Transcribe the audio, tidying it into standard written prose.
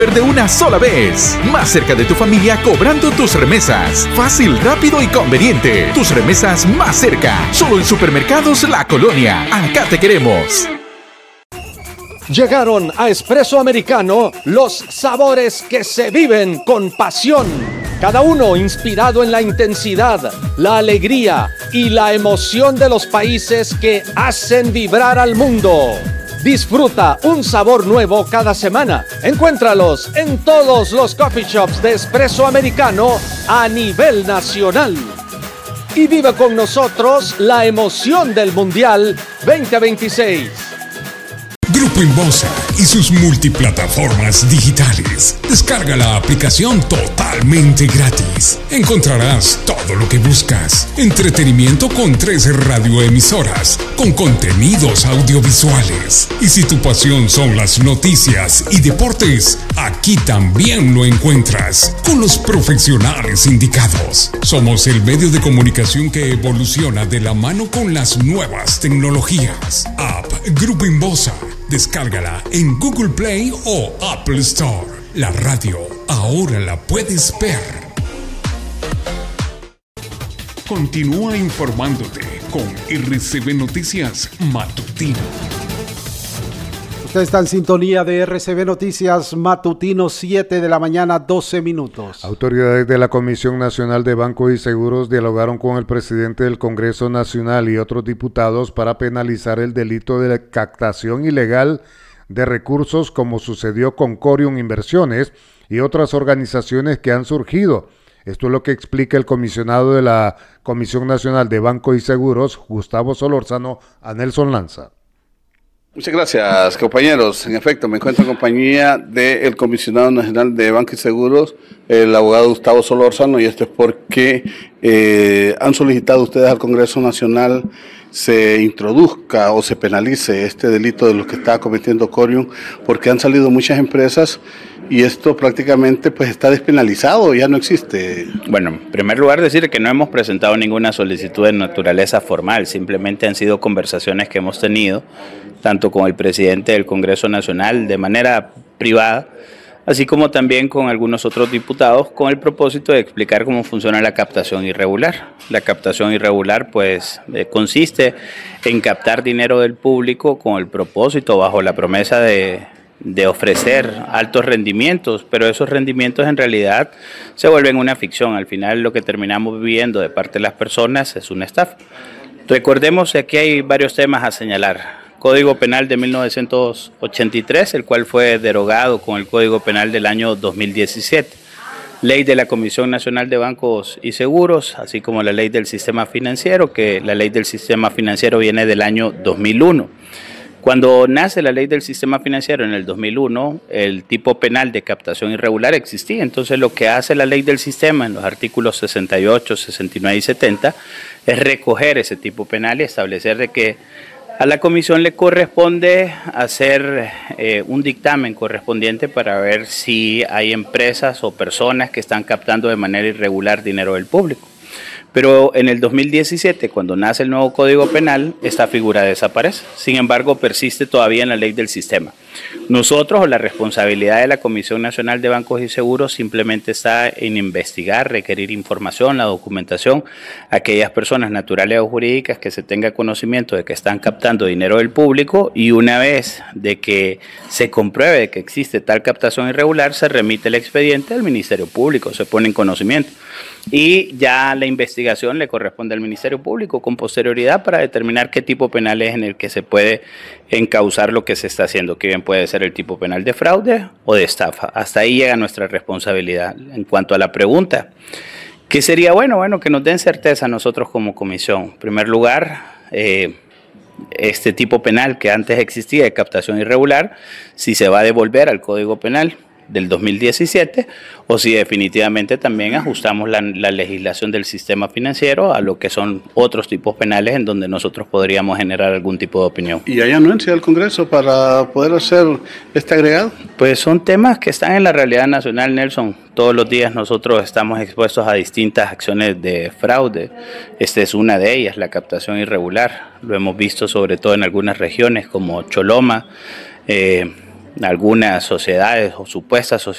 de una sola vez. Más cerca de tu familia cobrando tus remesas. Fácil, rápido y conveniente. Tus remesas más cerca. Solo en Supermercados La Colonia. Acá te queremos. Llegaron a Espresso Americano los sabores que se viven con pasión. Cada uno inspirado en la intensidad, la alegría y la emoción de los países que hacen vibrar al mundo. Disfruta un sabor nuevo cada semana. Encuéntralos en todos los coffee shops de Espresso Americano a nivel nacional. Y vive con nosotros la emoción del Mundial 2026. Grupo Inbosa y sus multiplataformas digitales. Descarga la aplicación totalmente gratis. Encontrarás todo lo que buscas. Entretenimiento con 13 radioemisoras, con contenidos audiovisuales. Y si tu pasión son las noticias y deportes, aquí también lo encuentras, con los profesionales indicados. Somos el medio de comunicación que evoluciona de la mano con las nuevas tecnologías. App Grupo Inbosa. Descárgala en Google Play o Apple Store. La radio ahora la puedes ver. Continúa informándote con RCB Noticias Matutino. Usted está en sintonía de RCB Noticias Matutino, 7 de la mañana, 12 minutos. Autoridades de la Comisión Nacional de Bancos y Seguros dialogaron con el presidente del Congreso Nacional y otros diputados para penalizar el delito de captación ilegal de recursos, como sucedió con Corium Inversiones y otras organizaciones que han surgido. Esto es lo que explica el comisionado de la Comisión Nacional de Bancos y Seguros, Gustavo Solórzano, a Nelson Lanza. Muchas gracias, compañeros. En efecto, me encuentro en compañía del Comisionado Nacional de Bancos y Seguros, el abogado Gustavo Solórzano, y esto es porque han solicitado ustedes al Congreso Nacional se introduzca o se penalice este delito de los que está cometiendo Corium, porque han salido muchas empresas y esto prácticamente pues está despenalizado, ya no existe. Bueno, en primer lugar decir que no hemos presentado ninguna solicitud de naturaleza formal, simplemente han sido conversaciones que hemos tenido tanto con el presidente del Congreso Nacional de manera privada, así como también con algunos otros diputados, con el propósito de explicar cómo funciona la captación irregular. La captación irregular pues consiste en captar dinero del público con el propósito, bajo la promesa de ofrecer altos rendimientos, pero esos rendimientos en realidad se vuelven una ficción. Al final lo que terminamos viviendo de parte de las personas es una estafa. Recordemos que aquí hay varios temas a señalar. Código Penal de 1983, el cual fue derogado con el Código Penal del año 2017. Ley de la Comisión Nacional de Bancos y Seguros, así como la Ley del Sistema Financiero, que la Ley del Sistema Financiero viene del año 2001. Cuando nace la Ley del Sistema Financiero en el 2001, el tipo penal de captación irregular existía. Entonces lo que hace la Ley del Sistema en los artículos 68, 69 y 70 es recoger ese tipo penal y establecer de que a la comisión le corresponde hacer un dictamen correspondiente para ver si hay empresas o personas que están captando de manera irregular dinero del público. Pero en el 2017, cuando nace el nuevo Código Penal, esta figura desaparece. Sin embargo, persiste todavía en la ley del sistema. Nosotros, o la responsabilidad de la Comisión Nacional de Bancos y Seguros, simplemente está en investigar, requerir información, la documentación, a aquellas personas naturales o jurídicas que se tenga conocimiento de que están captando dinero del público, y una vez de que se compruebe que existe tal captación irregular, se remite el expediente al Ministerio Público, se pone en conocimiento. Y ya la investigación le corresponde al Ministerio Público con posterioridad para determinar qué tipo penal es en el que se puede encauzar lo que se está haciendo, que bien puede ser el tipo penal de fraude o de estafa. Hasta ahí llega nuestra responsabilidad. En cuanto a la pregunta, ¿qué sería bueno? Bueno, que nos den certeza a nosotros como comisión. En primer lugar, este tipo penal que antes existía de captación irregular, si se va a devolver al Código Penal del 2017 o si definitivamente también ajustamos la legislación del sistema financiero a lo que son otros tipos penales en donde nosotros podríamos generar algún tipo de opinión. ¿Y hay anuencia del Congreso para poder hacer este agregado? Pues son temas que están en la realidad nacional, Nelson. Todos los días nosotros estamos expuestos a distintas acciones de fraude. Esta es una de ellas, la captación irregular. Lo hemos visto sobre todo en algunas regiones como Choloma, algunas sociedades o supuestas sociedades